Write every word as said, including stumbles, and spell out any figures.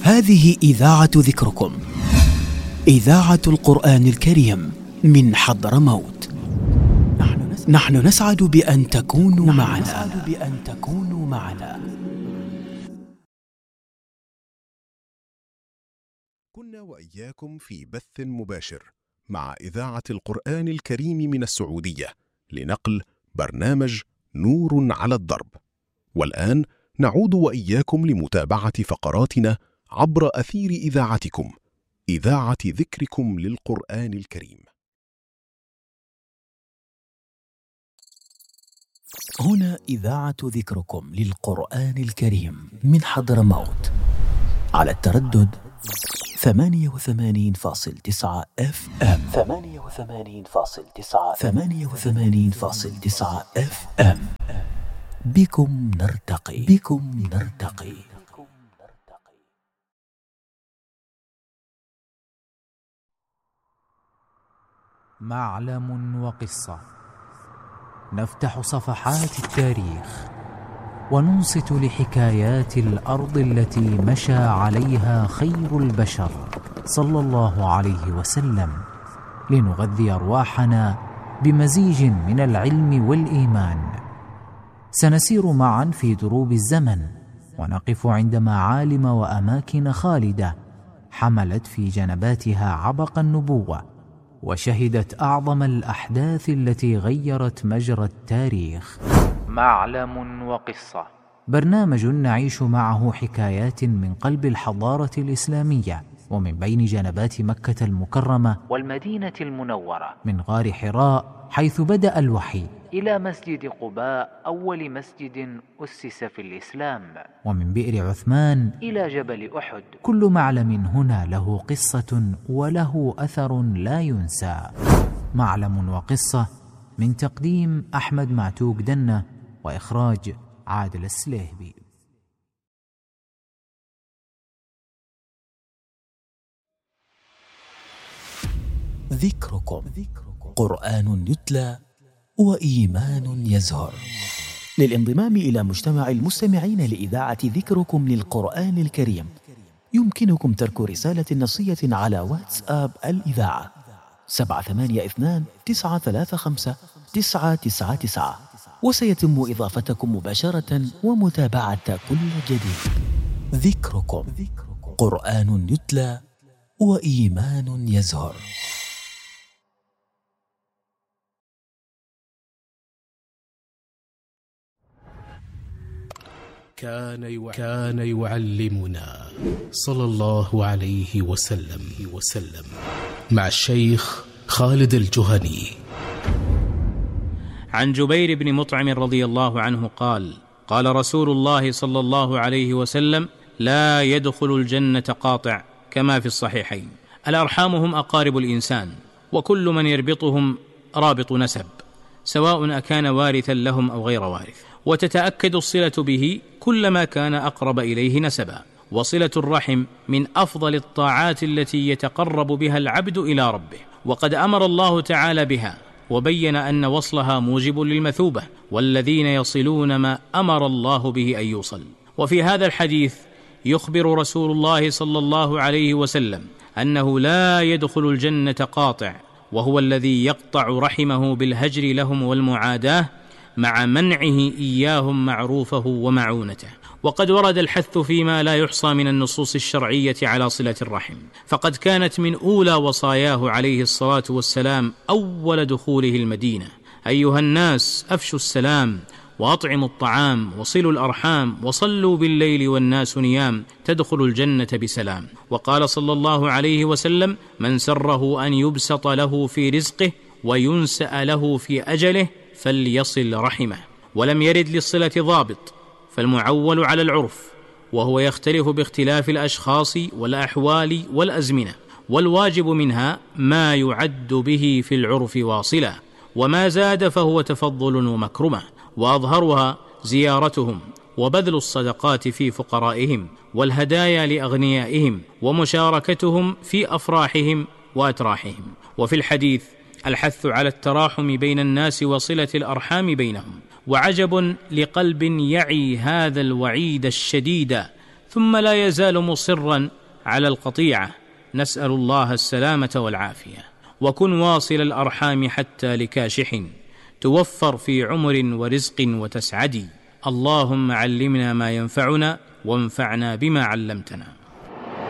هذه إذاعة ذكركم، إذاعة القرآن الكريم من حضرموت. نحن نسعد بأن تكونوا معنا. بأن تكونوا معنا. كنا وإياكم في بث مباشر مع إذاعة القرآن الكريم من السعودية لنقل برنامج نور على الضرب. والآن نعود وإياكم لمتابعة فقراتنا عبر أثير إذاعتكم، إذاعة ذكركم للقرآن الكريم. هنا إذاعة ذكركم للقرآن الكريم من حضرموت على التردد ثمانية وثمانين فاصلة تسعة اف ام ثمانية وثمانين فاصلة تسعة ثمانية وثمانين فاصلة تسعة اف ام. بكم نرتقي بكم نرتقي معلم وقصة. نفتح صفحات التاريخ وننصت لحكايات الأرض التي مشى عليها خير البشر صلى الله عليه وسلم، لنغذي أرواحنا بمزيج من العلم والإيمان. سنسير معا في دروب الزمن ونقف عند معالم وأماكن خالدة حملت في جنباتها عبق النبوة، وشهدت أعظم الأحداث التي غيرت مجرى التاريخ. معلم وقصة، برنامج نعيش معه حكايات من قلب الحضارة الإسلامية ومن بين جنبات مكة المكرمة والمدينة المنورة، من غار حراء حيث بدأ الوحي إلى مسجد قباء أول مسجد أسس في الإسلام، ومن بئر عثمان إلى جبل أحد. كل معلم هنا له قصة وله أثر لا ينسى. معلم وقصة من تقديم أحمد معتوق دنة وإخراج عادل السليهبي. ذكركم، قرآن يتلى وإيمان يزهر. للانضمام إلى مجتمع المستمعين لإذاعة ذكركم للقرآن الكريم يمكنكم ترك رسالة نصية على واتساب الإذاعة سبعة ثمانية اثنان تسعة ثلاثة خمسة تسعة تسعة تسعة، وسيتم إضافتكم مباشرة ومتابعة كل جديد. ذكركم، قرآن يتلى وإيمان يزهر. كان يو... كان يعلمنا صلى الله عليه وسلم وسلم مع الشيخ خالد الجهني. عن جبير بن مطعم رضي الله عنه قال: قال رسول الله صلى الله عليه وسلم: لا يدخل الجنة قاطع، كما في الصحيحين. الأرحام هم أقارب الإنسان، وكل من يربطهم رابط نسب، سواء أكان وارثا لهم أو غير وارث، وتتأكد الصلة به كلما كان أقرب إليه نسبا. وصلة الرحم من أفضل الطاعات التي يتقرب بها العبد إلى ربه، وقد أمر الله تعالى بها وبين أن وصلها موجب للمثوبة، والذين يصلون ما أمر الله به أن يوصل. وفي هذا الحديث يخبر رسول الله صلى الله عليه وسلم أنه لا يدخل الجنة قاطع، وهو الذي يقطع رحمه بالهجر لهم والمعاداة مع منعه إياهم معروفه ومعونته. وقد ورد الحث فيما لا يحصى من النصوص الشرعية على صلة الرحم، فقد كانت من أولى وصاياه عليه الصلاة والسلام أول دخوله المدينة: أيها الناس أفشوا السلام وأطعموا الطعام وصلوا الأرحام وصلوا بالليل والناس نيام تدخلوا الجنة بسلام. وقال صلى الله عليه وسلم: من سره أن يبسط له في رزقه وينسأ له في أجله فليصل رحمه. ولم يرد للصلة ضابط، فالمعول على العرف، وهو يختلف باختلاف الأشخاص والأحوال والأزمنة، والواجب منها ما يعد به في العرف واصلا، وما زاد فهو تفضل ومكرمة. وأظهرها زيارتهم وبذل الصدقات في فقرائهم والهدايا لأغنيائهم ومشاركتهم في أفراحهم وأتراحهم. وفي الحديث الحث على التراحم بين الناس وصلة الأرحام بينهم. وعجب لقلب يعي هذا الوعيد الشديد ثم لا يزال مصرا على القطيعة، نسأل الله السلامة والعافية. وكن واصل الأرحام حتى لكاشح، توفر في عمر ورزق وتسعدي. اللهم علمنا ما ينفعنا وانفعنا بما علمتنا.